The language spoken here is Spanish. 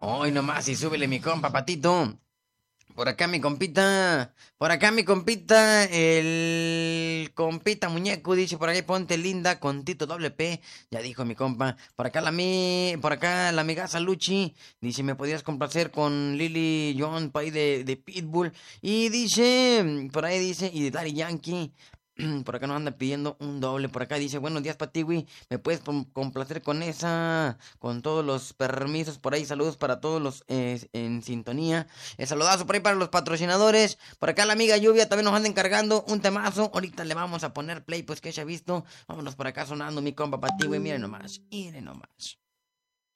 Hoy nomás y súbele mi compa, Patito. Por acá mi compita, por acá mi compita, el compita muñeco dice por ahí ponte linda con Tito doble P, ya dijo mi compa. Por acá la amigaza Luchi dice me podías complacer con Lily John por ahí de Pitbull y dice, por ahí dice y de Daddy Yankee. Por acá nos anda pidiendo un doble. Por acá dice, buenos días, Patiwi. ¿Me puedes complacer con esa? Con todos los permisos por ahí. Saludos para todos los en sintonía. Saludazo por ahí para los patrocinadores. Por acá la amiga Lluvia también nos anda encargando un temazo. Ahorita le vamos a poner play, pues que se ha visto. Vámonos por acá sonando mi compa Patiwi. Miren nomás. Miren nomás.